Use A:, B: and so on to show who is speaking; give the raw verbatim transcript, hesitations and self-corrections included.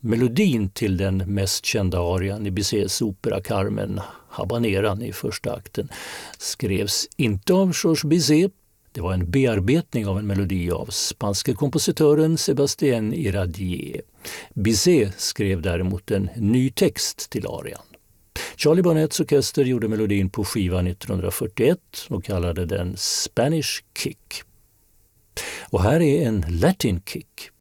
A: Melodin till den mest kända arian i Bizets opera Carmen, Habaneran i första akten, skrevs inte av Georges Bizet. Det var en bearbetning av en melodi av spanske kompositören Sébastien Iradier. Bizet skrev däremot en ny text till arian. Charlie Barnetts orkester gjorde melodin på skiva nittonhundrafyrtioett och kallade den Spanish Kick. Och här är en Latin Kick.